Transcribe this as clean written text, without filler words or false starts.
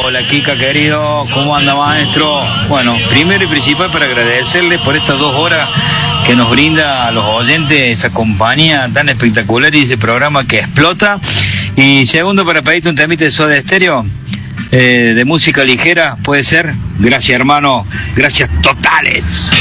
Hola Kika querido, ¿cómo anda maestro? Bueno, primero y principal para agradecerles por estas 2 horas que nos brinda a los oyentes esa compañía tan espectacular y ese programa que explota. Y segundo, para pedirte un temita de Soda Stereo, de música ligera, ¿puede ser? Gracias hermano, gracias totales.